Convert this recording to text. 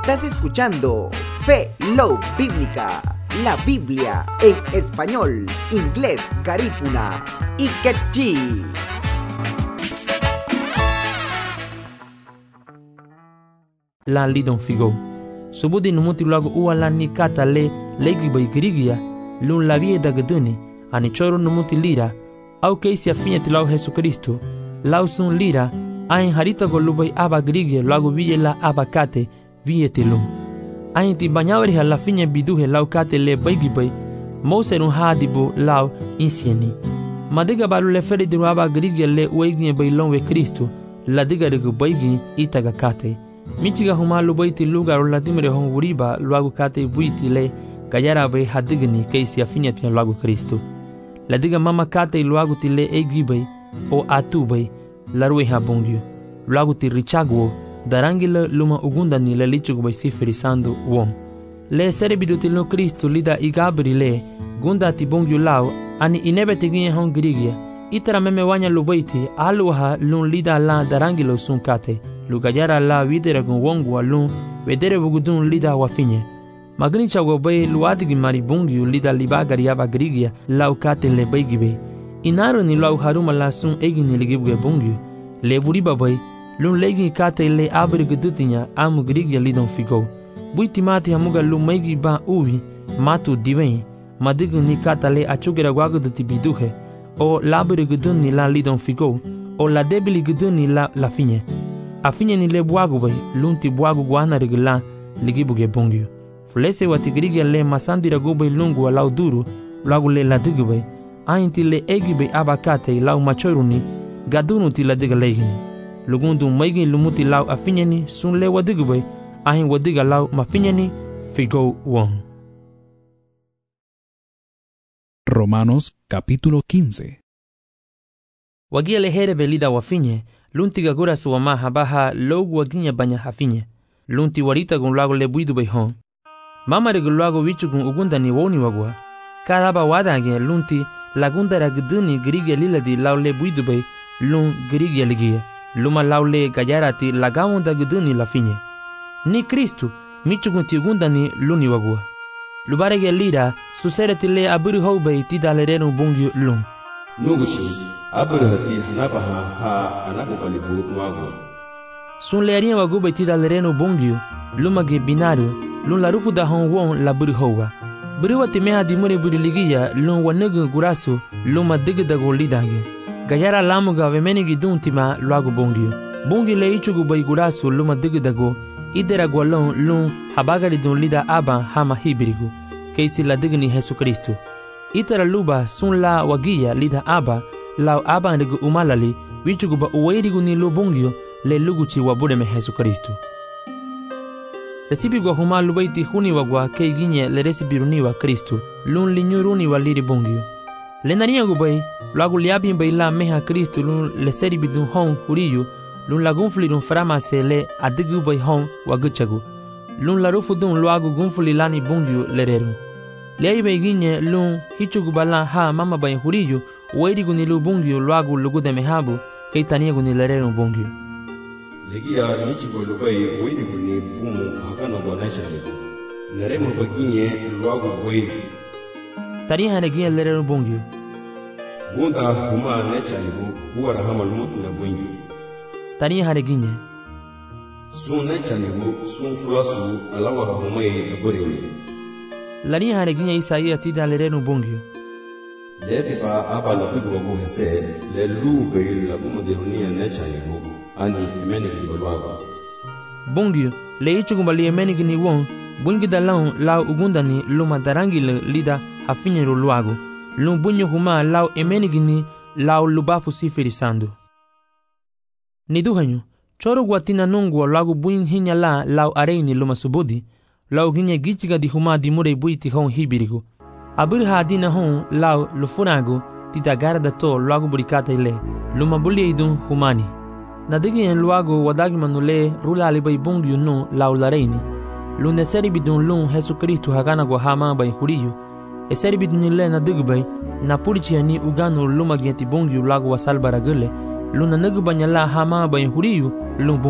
Estás escuchando Fe Love Bíblica, la Biblia en español, inglés, garífuna y quechí. La lidon figo. Subudi numuti lagu uala ni kata le legi bai grigia, lun la vie da geduni, ani choro numuti lira, au keisi afinya ti lau Jesu Kristo, lau sun lira, ain harita go lubai aba grigia lagu vie la aba kate, vie ti lun. Ain ti banyawari la finya biduhe lau kate le baigi bai, mouserun hadibu lau insieni. Madiga balu le feri diru aba grigia le ueginye bai lonwe Kristo, la diga regu baigi itaga kate. Michiga humalu baiti lugar la dimre hon wuriba luagu kate buiti le gayara bai hadigni keisi afinya tia luagu Kristo. La diga mama kate luagu ti le egibai o atubai la rue habungyo. Luagu ti richagwo darangila luma ugunda ni le lichugu bai siferisando wom. Le serebidu ti lo Kristo lida igabri le gunda ti bungyo lau ani inebe tiginye hon grigia. Itara meme wanya lubaiti aluha lun lida la darangilo sun kate. Lugayara la videra gun wongwa lun wedere bugudun lida wafinye. Magni chago bay luadigi maribungi lida libagari aba grigia la ukate le baygibe. Inaro ni la haruma la sun egini ligibwe bungi. Le vuriba bay lun legi kate le abri gudutinya amu grigia lidon figo. Buiti mati hamuga lu maigi ba uvi matu diveni. Madigu ni kata le achugera waguduti biduhe. O labri gudun ni la lidon figo. O la debili gudun ni la finye. Afinya ni le buagu bai, lunti buagu guana regla ligibuge bungyo. Fulese watigirigia le masandira gubai lungu lau duru, lagu le la digu bai. Ainti le egi bai abakate lau machoiruni, gadunu ti la diga legini. Lugundu maigi lumuti lau afinya ni sun le wadigu bai, ahin wadiga lau mafinya ni figo wong. Romanos capítulo 15. Wagia le here belida wafinye, lunti gagura suwama habaha logu waginya banya hafinye. Lunti warita gun lago le buidu bai hon. Mama regu lago wichu gun ugunda ni woni wagwa. Kadaba wadange lunti lagunda ragduni grigia liladi lau le buidu bai lun grigia ligia. Luma lau le gayarati lagawunda guduni la finye. Ni Kristu michu gun ti ugunda ni luni wagwa. Lubarege lira susereti le aburi hou bai ti dalerenu bungyu lun. Nugushi abrahati hanapaha ha anapopalibu wago. Sun learia wago bai ti dalerenu bungyu lumage binario lun la rufu da hon won la buri howa. Buri wati meha di mure buri ligia lun wanegu gurasu luma digdago lidange. Gayara lamuga vemenigi duntima luago bungyu. Bungi le ichugu bai gurasu luma digdago idera gwalon lun habagari dun lida aba hama hibirigu. Keisi la digni Jesu Kristo. Itara luba sun la wagia lida aba lau aba ndigu umalali wichugu ba uwairigu ni lubungyo le luguchi wabure me Jesu Kristo. Resibi gwa huma lubaiti huni wagwa kei ginye le resibiruni wa Kristo lun linyuruni wa liri bungyo. Le nania gubai lagu liabi mbai la meha Kristo lun le seribi dun hon huriyu lun la gunfuli dun frama se le adigu bai hon waguchagu. Lun la rufu dun luagu gunfuli lani bungyo le reru. Lei beginye lun hichugu bala ha mama bai huriyu wairigu ni lu bungyo luagu lugude mehabu kei taniegu ni lerenu bungyo. Legia nichigo lubai wairigu ni bumu hakana wanashalibu. Leremu beginye luagu wairigu. Tariha negia lerenu bungyo. Gunda huma nechalibu uwara hama lumutu na bungyo. Tariha neginye. Sun nechalibu sun fulasu alawa humai aburiwe. Lani hareginya Isaia ti dalerenu bungyo. Le ba aba la bigo go hese le lube la kuma de unia necha ni go ani meni ki bolwa. Bungyo le ichugu bali meni ni won bungi dalau lau ugunda ni luma darangi le lida hafinyeru luago. Lum bunyo huma lau emeni ni lau lubafu sifirisando. Ni duhanyo choro guatina nungu lagu buin hinya la lau areini luma subudi. Lau ginye gichiga di huma di mure buiti hon hibirigo. Abir hadina hon lau lufunago ti dagara da to lagu burikata ile luma buli idun humani. Nadigi en luago wadagi manule rula alibai bungi yunu lau lareini. Lune seri bidun lun Jesu Kristu hagana go hama bai huriyu. E seri bidun ile nadigi bai na purichi ani uganu luma gieti bungi lagu wasal baragule. Luna nagu banyala hama bai huriyu lun